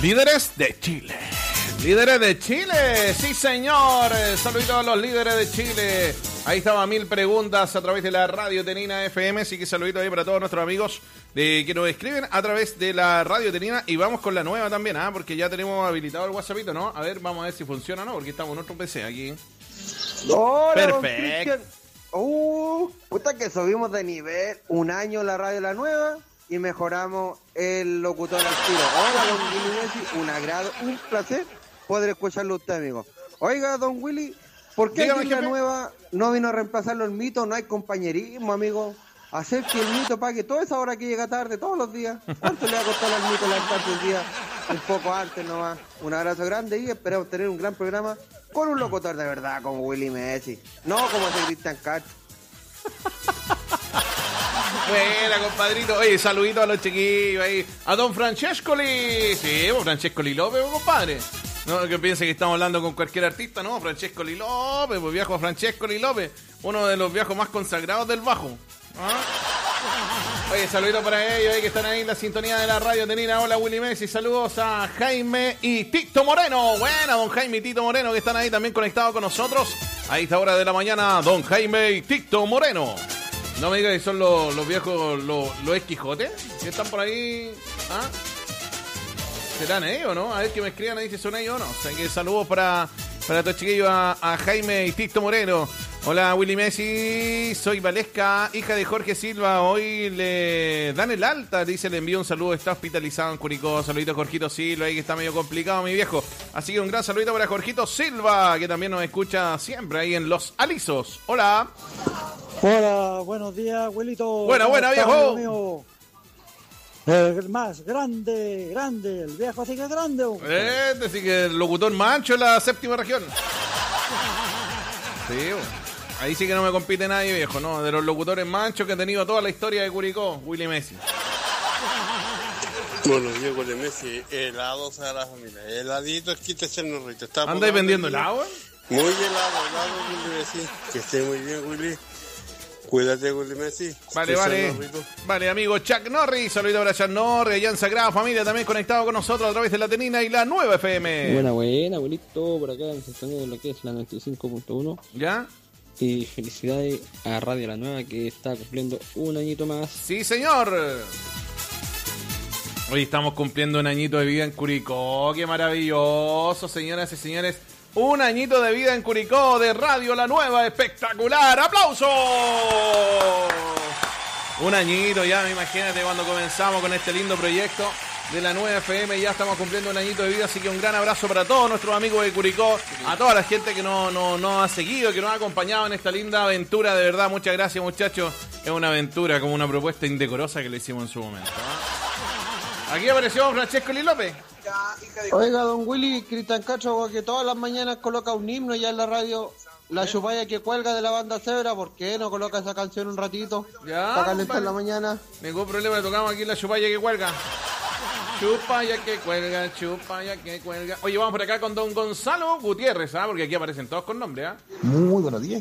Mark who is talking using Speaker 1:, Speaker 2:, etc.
Speaker 1: Líderes de Chile. Líderes de Chile, sí señor. Saludos a los líderes de Chile. Ahí estaba 1000 preguntas a través de la Radio Tenina FM. Así que saludito ahí para todos nuestros amigos que nos escriben a través de la Radio Tenina. Y vamos con la nueva también, porque ya tenemos habilitado el WhatsAppito, ¿no? A ver, vamos a ver si funciona o no, porque estamos en otro PC aquí.
Speaker 2: Hola,
Speaker 1: perfecto.
Speaker 2: Puta que subimos de nivel un año la radio la nueva y mejoramos el locutor al tiro. Hola, don Willy Messi, un agrado, un placer poder escucharlo a usted, amigo. Oiga, don Willy, ¿por qué aquí en la nueva no vino a reemplazarlo el mito? No hay compañerismo, amigo. Hacer que el mito pague toda esa hora que llega tarde todos los días. ¿Cuánto le va a costar al mito levantarse el día? Un poco antes nomás. Un abrazo grande y esperamos tener un gran programa con un locutor de verdad como Willy Messi. No como ese Cristian Castro.
Speaker 1: Buena, compadrito. Oye, saludito a los chiquillos ahí. A don Francescoli. Sí, Francescoli López, compadre. No que piense que estamos hablando con cualquier artista, no. Francescoli López, pues viejo Francescoli López. Uno de los viejos más consagrados del bajo. Oye, saludito para ellos que están ahí en la sintonía de la Radio Tenina. Hola, Willy Messi. Saludos a Jaime y Tito Moreno. Buena, don Jaime y Tito Moreno, que están ahí también conectados con nosotros. A esta hora de la mañana, don Jaime y Tito Moreno. No me digas que son los viejos, los ex Quijote, que están por ahí. ¿Serán ellos o no? A ver que me escriban ahí si son ellos o no. O sea, que saludos para estos chiquillos a Jaime y Tito Moreno. Hola, Willy Messi, soy Valesca, hija de Jorge Silva. Hoy le dan el alta, dice, le envío un saludo, está hospitalizado en Curicó. Saludito a Jorgito Silva, ahí que está medio complicado, mi viejo. Así que un gran saludito para Jorgito Silva, que también nos escucha siempre ahí en Los Alisos. Hola.
Speaker 3: Hola, buenos días, Wilito.
Speaker 1: Buena, viejo.
Speaker 3: El más grande, el viejo así que grande.
Speaker 1: Así que el locutor mancho en la séptima región. Sí, ahí sí que no me compite nadie, viejo, ¿no? De los locutores manchos que ha tenido toda la historia de Curicó, Willy Messi.
Speaker 4: Bueno, yo Willy Messi, helado a la familia. Heladito, esquite, chernorrito.
Speaker 1: ¿Andáis vendiendo helado?
Speaker 4: Muy helado, Willy Messi. Que esté muy bien, Willy. Cuídate, Willy Messi.
Speaker 1: Vale, amigo Chuck Norris. Saludito para Chuck Norris, allá en Sagrada Familia, también conectado con nosotros a través de la Tenina y la nueva FM.
Speaker 5: Buena, abuelito, por acá en sintonía de lo que es la 95.1.
Speaker 1: ¿Ya?
Speaker 5: Y felicidades a Radio La Nueva, que está cumpliendo un añito más.
Speaker 1: Sí, señor. Hoy estamos cumpliendo un añito de vida en Curicó. Qué maravilloso, señoras y señores. Un añito de vida en Curicó de Radio La Nueva, espectacular. ¡Aplausos! Un añito ya, imagínate cuando comenzamos con este lindo proyecto de la nueva FM, ya estamos cumpliendo un añito de vida, así que un gran abrazo para todos nuestros amigos de Curicó, a toda la gente que nos ha seguido, que nos ha acompañado en esta linda aventura, de verdad, muchas gracias, muchachos. Es una aventura, como una propuesta indecorosa que le hicimos en su momento. Aquí apareció Francescoli López.
Speaker 2: Oiga, don Willy, Cristian Castro, que todas las mañanas coloca un himno ya en la radio, la chupalla que cuelga de la banda Zebra. ¿Por qué no coloca esa canción un ratito?
Speaker 1: Ya,
Speaker 2: para calentar la mañana.
Speaker 1: Ningún problema, le tocamos aquí la chupalla que cuelga. Chupalla que cuelga, chupalla que cuelga. Oye, vamos por acá con don Gonzalo Gutiérrez, porque aquí aparecen todos con nombre,
Speaker 6: Muy buenos días,